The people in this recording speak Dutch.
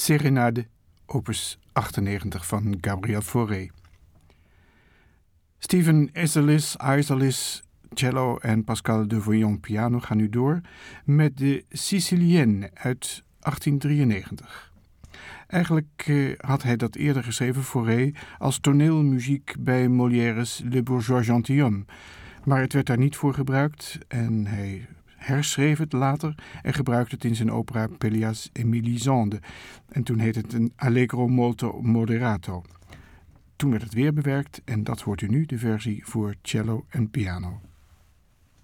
Serenade, opus 98 van Gabriel Fauré. Stephen Isserlis, cello en Pascal de Voyant, piano, gaan nu door met de Sicilienne uit 1893. Eigenlijk had hij dat eerder geschreven, Fauré, als toneelmuziek bij Molière's Le Bourgeois Gentilhomme. Maar het werd daar niet voor gebruikt en hij herschreef het later en gebruikte het in zijn opera Pelléas et Mélisande. En toen heette het een Allegro molto moderato. Toen werd het weer bewerkt en dat hoort u nu, de versie voor cello en piano.